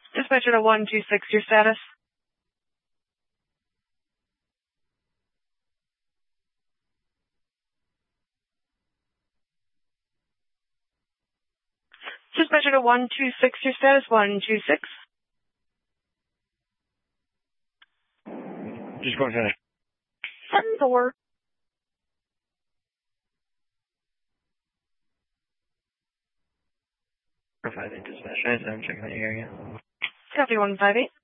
Dispatcher to 126, your status? Dispatcher to 126, your status? 126. Just going to 4. provide dispatch. I'm checking the area. Copy 158.